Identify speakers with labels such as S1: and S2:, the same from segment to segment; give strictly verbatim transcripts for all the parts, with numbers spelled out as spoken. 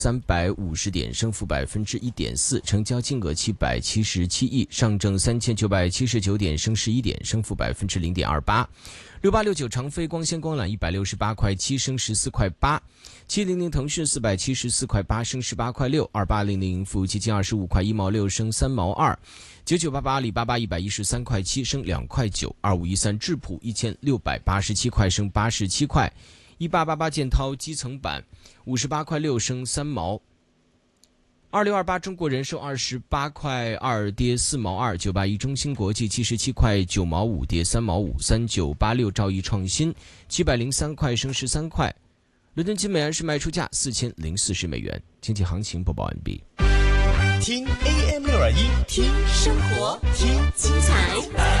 S1: 三百五十点，升幅百分之一点四，成交金额七百七十七亿。上证三千九百七十九点，升十一点，升幅百分之零点二八。六八六九长飞光纤光缆一百六十八块七，升十四块八。七零零腾讯四百七十四块八，升十八块六。二八零零富基金二十五块一毛六，升三毛二。九九八八阿里巴巴一百一十三块七，升两块九。二五一三智普一千六百八十七块，升八十七块。一八八八建滔基层板五十八块六，升三毛。二六二八中国人寿二十八块二，跌四毛二。九八一中芯国际七十七块九毛五，跌三毛五。三九八六兆易创新七百零三块，升十三块。伦敦金美元是卖出价四千零四十美元。经济行情播报完毕。
S2: 听 A M 六二一，
S3: 听生活，听精彩。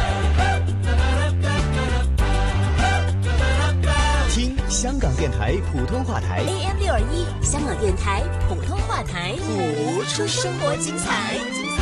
S2: 听香港电台普通话台
S3: A M 六二一，香港电台普通话台，
S2: 谱出生活精彩。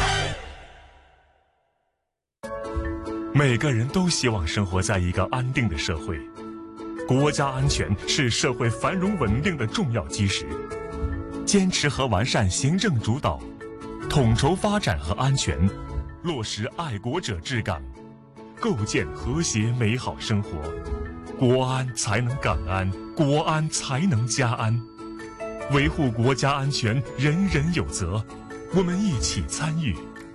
S4: 每个人都希望生活在一个安定的社会，国家安全是社会繁荣稳定的重要基石。坚持和完善行政主导，统筹发展和安全，落实爱国者治港，构建和谐美好生活。国安才能港安，国安才能家安。维护国家安全，人人有责，我们一起参与。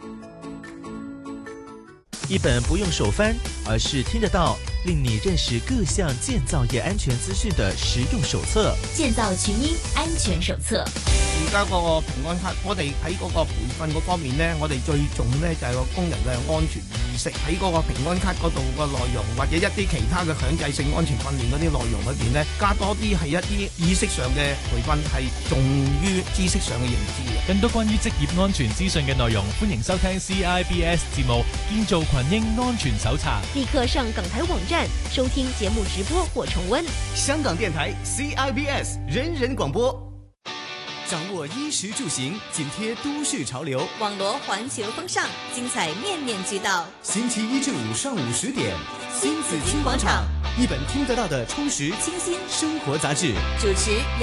S5: 一本不用手翻，而是听得到，令你认识各项建造业安全資訊的實用手冊。
S3: 建造群英安全手冊。
S6: 而家嗰個平安卡，我哋喺嗰個培訓嗰方面呢，我哋最重呢就係個工人嘅安全意識。喺嗰個平安卡嗰度個內容，或者一啲其他嘅強制性安全訓練嗰啲內容裏邊呢，加多啲係一啲意識上嘅培訓，係重於知識上嘅認知嘅。
S7: 更多關於職業安全資訊嘅內容，歡迎收聽 C I B S 節目《建造群英安全手冊》。
S8: 立刻上港台網站收聽節目直播或重溫。
S2: 香港電台 C I B S 人人廣播。掌握衣食住行，緊貼都市潮流，
S3: 網羅環球風尚，精彩面面俱到。
S2: 星期一至五上午十點，
S3: 新紫荊廣場，
S2: 一本聽得到的充實清新生活雜誌。
S3: 主持